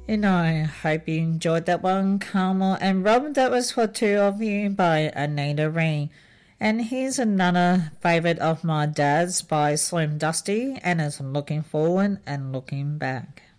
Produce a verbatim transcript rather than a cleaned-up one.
You know, I hope you enjoyed that one, Carmel and Rob. That was For Two of You by Anita Rae. And here's another favourite of my dad's by Slim Dusty, and it's Looking Forward and Looking Back.